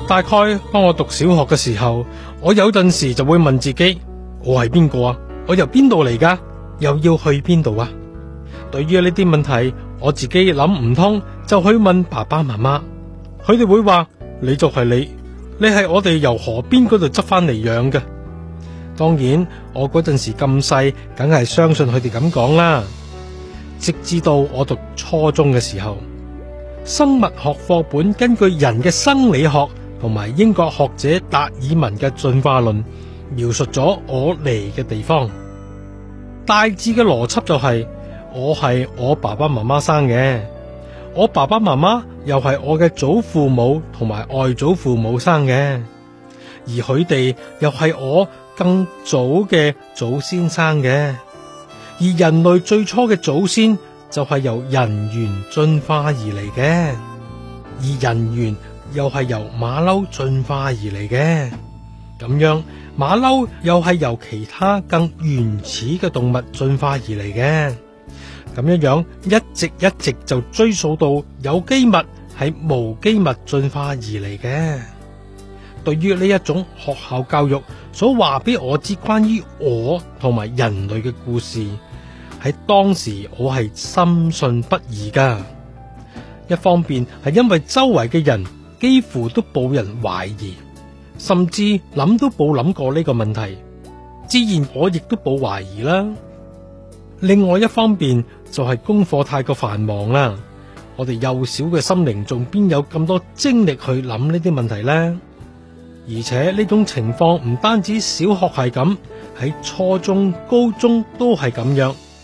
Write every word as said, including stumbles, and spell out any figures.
大概當我讀小學嘅時候，我有陣時就會問自己：我係邊個啊？我由邊度嚟噶？又要去邊度啊？對於呢啲問題，我自己諗唔通，就去問爸爸媽媽。佢哋會話：你就係你，你係我哋由河邊嗰度執翻嚟養嘅。當然，我嗰陣時咁細，梗係相信佢哋咁講啦。直至到我讀初中嘅時候，生物學課本根據人嘅生理學同埋英國學者達爾文嘅進化論，描述咗我嚟嘅地方。大致嘅邏輯就係，我係我爸爸媽媽生嘅，我爸爸媽媽又係我嘅祖父母同埋外祖父母生嘅，而佢哋又係我更早嘅祖先生嘅。而人類最初嘅祖先就係由人猿進化而嚟嘅，而人猿又係由馬騮進化而嚟嘅。咁樣馬騮又係由其他更原始嘅動物進化而嚟嘅。咁樣樣一直一直就追溯到有機物係無機物進化而嚟嘅。對於呢一種學校教育所話俾我知關於我同埋人類嘅故事，喺當時我係深信不疑噶。一方面係因為周圍嘅人幾乎都冇人懷疑，甚至諗都冇諗過呢個問題，自然我亦都冇懷疑啦。另外一方面就係功課太過繁忙啦，我哋幼小嘅心靈仲邊有咁多精力去諗呢啲問題呢？而且呢種情況唔單止小學係咁，喺初中、高中都係咁樣。